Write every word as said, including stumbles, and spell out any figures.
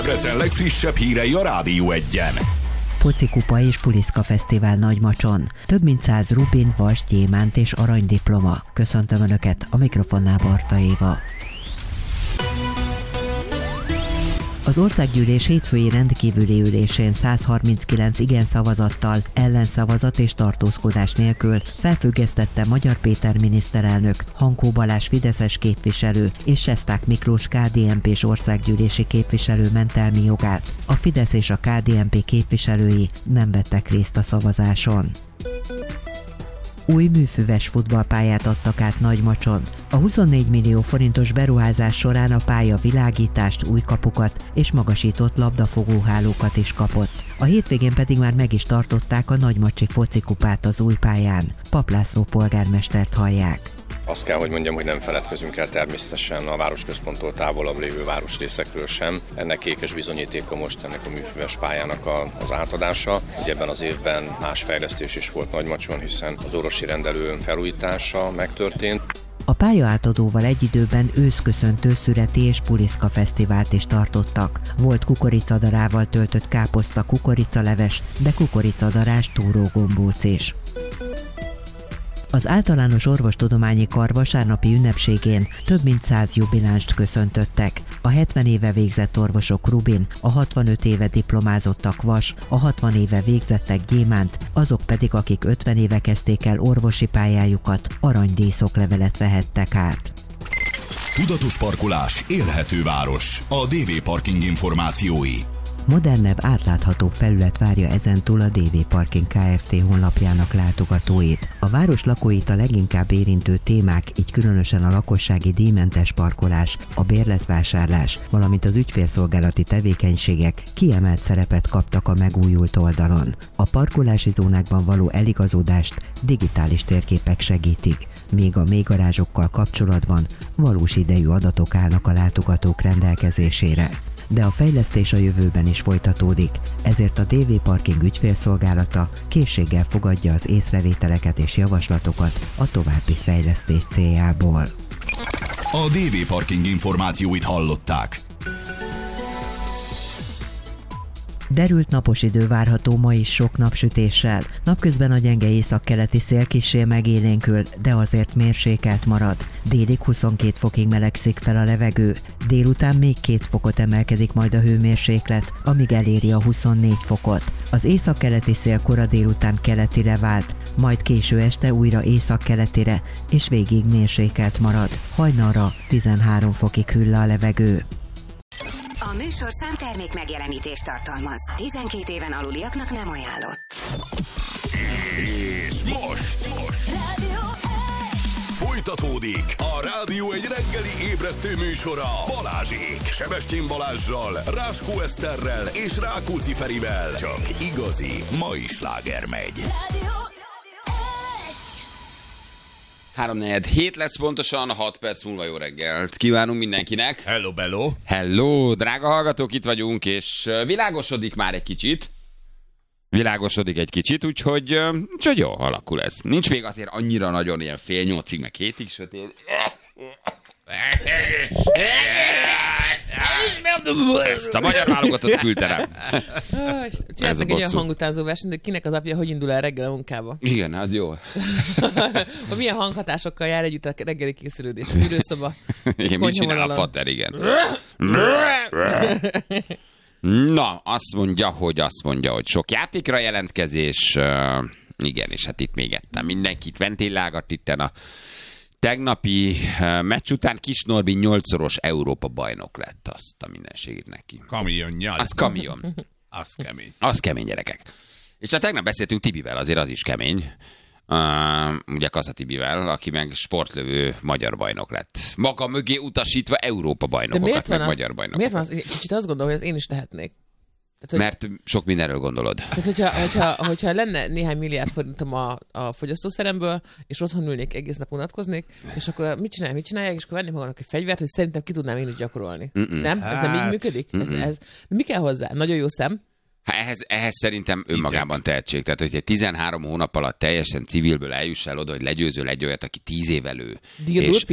Debrecen legfrissebb hírei a Rádió Egyen. Focikupa és Puliszka Fesztivál Nagymacson. Több mint száz rubin, vas, gyémánt és aranydiploma. Köszöntöm Önöket, a mikrofonnál Barta Éva. Az országgyűlés hétfői rendkívüli ülésén száz harminckilenc igen szavazattal, ellenszavazat és tartózkodás nélkül felfüggesztette Magyar Péter miniszterelnök, Hankó Balázs fideszes képviselő és Sesták Miklós ká dé en pés országgyűlési képviselő mentelmi jogát. A Fidesz és a ká dé en pé képviselői nem vettek részt a szavazáson. Új műfüves futballpályát adtak át Nagymacson. A huszonnégy millió forintos beruházás során a pálya világítást, új kapukat és magasított labdafogóhálókat is kapott. A hétvégén pedig már meg is tartották a nagymacsi focikupát az új pályán. Pap László polgármestert hallják. Azt kell, hogy mondjam, hogy nem feledkezünk el természetesen a városközponttól távolabb lévő városrészekről sem. Ennek kékes bizonyítéka most ennek a műfüves pályának a, az átadása. Ugye ebben az évben más fejlesztés is volt Nagymacson, hiszen az orvosi rendelő felújítása megtörtént. A pályaátadóval egy időben őszköszöntő szüreti és Puliszka fesztivált is tartottak. Volt kukoricadarával töltött káposzta, kukoricaleves, de kukoricadarás túrógombóc is. Az Általános Orvostudományi Kar vasárnapi ünnepségén több mint száz jubilánst köszöntöttek. A hetven éve végzett orvosok rubin, a hatvanöt éve diplomázottak vas, a hatvan éve végzettek gyémánt, azok pedig, akik ötven éve kezdték el orvosi pályájukat, aranydíszoklevelet vehettek át. Tudatos parkolás, élhető város. A dé vé Parking információi. Modernebb, átláthatóbb felület várja ezentúl a dé vé Parking Kft. Honlapjának látogatóit. A város lakóit a leginkább érintő témák, így különösen a lakossági díjmentes parkolás, a bérletvásárlás, valamint az ügyfélszolgálati tevékenységek kiemelt szerepet kaptak a megújult oldalon. A parkolási zónákban való eligazódást digitális térképek segítik, míg a mélygarázsokkal kapcsolatban valós idejű adatok állnak a látogatók rendelkezésére. De a fejlesztés a jövőben is folytatódik, ezért a dé vé Parking ügyfélszolgálata készséggel fogadja az észrevételeket és javaslatokat a további fejlesztés céljából. A dé vé Parking információit hallották. Derült napos idő várható ma is sok napsütéssel. Napközben a gyenge északkeleti szél kissé megélénkül, de azért mérsékelt marad. Délig huszonkét fokig melegszik fel a levegő. Délután még két fokot emelkedik majd a hőmérséklet, amíg eléri a huszonnégy fokot. Az északkeleti szél kora délután keletire vált, majd késő este újra északkeletire, és végig mérsékelt marad. Hajnalra tizenhárom fokig hűl le a levegő. A műsor számtermék megjelenítést tartalmaz. tizenkét éven aluliaknak nem ajánlott. És most, most. Rádió Folytatódik a Rádió egy reggeli ébresztő műsora Balázsék. Sebestyén Balázssal, Ráskó Eszterrel és Rákóczi Ferivel. Csak igazi mai sláger megy. Rádió háromnegyed hét lesz pontosan, hat perc múlva jó reggelt kívánunk mindenkinek. Hello, bello. Hello, drága hallgatók, itt vagyunk, és világosodik már egy kicsit. Világosodik egy kicsit, úgyhogy, úgyhogy jó, alakul ez. Nincs még azért annyira nagyon ilyen fél nyolcig, meg hétig sötét. Ezt a magyar válogatott küldte rám. Csináltak egy olyan hangutánzó versenyt, de kinek az apja hogy indul el reggel a munkába? Igen, az jó. Hogy milyen hanghatásokkal jár együtt a reggeli készülődés? Fűrőszoba, igen, mit csinál a fater, igen. Na, azt mondja, hogy azt mondja, hogy sok játékra jelentkezés. Uh, igen, és hát itt még ettem mindenkit ventillálgat itten a tegnapi uh, meccs után. Kis Norbi nyolcszoros Európa bajnok lett, azt a mindenségét neki. Kamionnyal. Az kamion. Az kemény. Az kemény, gyerekek. És hát tegnap beszéltünk Tibivel, azért az is kemény. Uh, ugye Kassa Tibivel, aki meg sportlövő magyar bajnok lett. Maga mögé utasítva Európa bajnokokat, meg az, magyar bajnokokat. Miért van az? Kicsit azt gondolom, hogy ez én is lehetnék. Tehát, hogy, mert sok mindenről gondolod. Tehát, hogyha, hogyha, hogyha lenne néhány milliárd forintom a, a fogyasztószeremből, és otthon ülnék, egész nap unatkoznék, és akkor mit csinálják, mit csinálják, és akkor vennék magamnak egy fegyvert, hogy szerintem ki tudnám én is gyakorolni. Mm-mm. Nem? Ez nem így működik? Ez, ez, mi kell hozzá? Nagyon jó szem? Hát ehhez, ehhez szerintem önmagában tehetség. Tehát, hogy egy tizenhárom hónap alatt teljesen civilből eljuss el oda, hogy legyőzöl egy olyat, aki tíz év elő. Dildót,